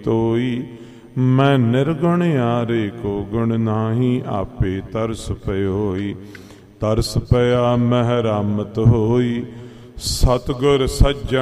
तोई। मैं निर्गुण यारे को गुण नाही, आपे तरस पयोई। तरस पया महरामत होई, सतगुर सज्जन